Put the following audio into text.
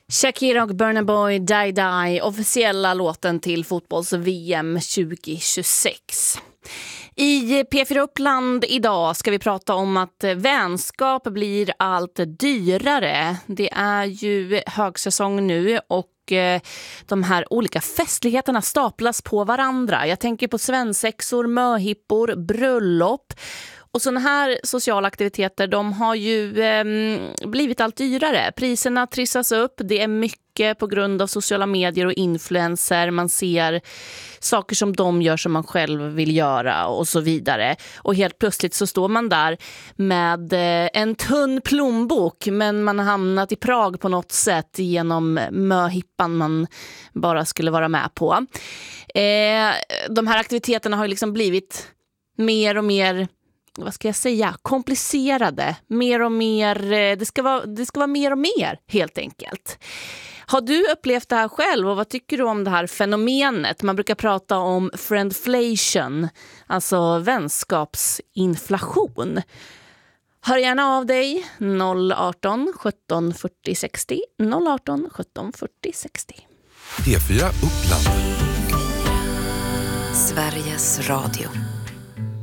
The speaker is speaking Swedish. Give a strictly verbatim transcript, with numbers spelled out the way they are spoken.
Shakira och Burna Boy, Die Die, officiella låten till fotbolls-V M tjugohundratjugosex. I P fyra Uppland idag ska vi prata om att vänskap blir allt dyrare. Det är ju högsäsong nu och de här olika festligheterna staplas på varandra. Jag tänker på svensexor, möhippor, bröllop. Och sådana här sociala aktiviteter, de har ju eh, blivit allt dyrare. Priserna trissas upp, det är mycket på grund av sociala medier och influencer. Man ser saker som de gör som man själv vill göra och så vidare. Och helt plötsligt så står man där med eh, en tunn plånbok, men man har hamnat i Prag på något sätt genom möhippan man bara skulle vara med på. Eh, de här aktiviteterna har ju liksom blivit mer och mer, vad ska jag säga, komplicerade, mer och mer, det ska vara, det ska vara mer och mer helt enkelt. Har du upplevt det här själv och vad tycker du om det här fenomenet? Man brukar prata om friendflation, alltså vänskapsinflation. Hör gärna av dig, noll arton sjutton fyrtio sextio, noll arton sjutton fyrtio sextio. P fyra Uppland. Sveriges Radio.